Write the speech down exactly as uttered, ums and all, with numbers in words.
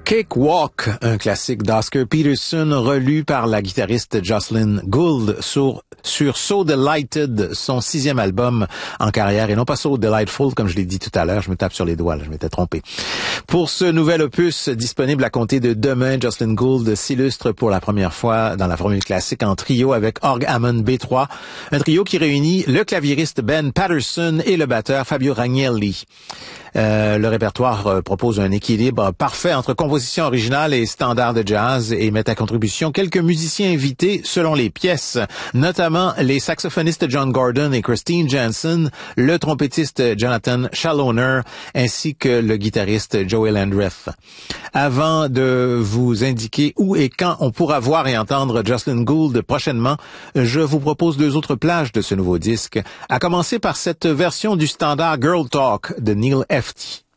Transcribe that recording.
Cakewalk, un classique d'Oscar Peterson relu par la guitariste Jocelyn Gould sur, sur So Delighted, son sixième album en carrière, et non pas So Delightful, comme je l'ai dit tout à l'heure. Je me tape sur les doigts, là, je m'étais trompé. Pour ce nouvel opus disponible à compter de demain, Jocelyn Gould s'illustre pour la première fois dans la formule classique en trio avec Org Hammond B trois, un trio qui réunit le claviériste Ben Patterson et le batteur Fabio Ragnelli. Euh, le répertoire euh, propose un équilibre parfait entre composition originale et standard de jazz et met à contribution quelques musiciens invités selon les pièces, notamment les saxophonistes John Gordon et Christine Jansen, le trompettiste Jonathan Challoner ainsi que le guitariste Joey Landreth. Avant de vous indiquer où et quand on pourra voir et entendre Jocelyn Gould prochainement, je vous propose deux autres plages de ce nouveau disque, à commencer par cette version du standard Girl Talk de Neil Hefti.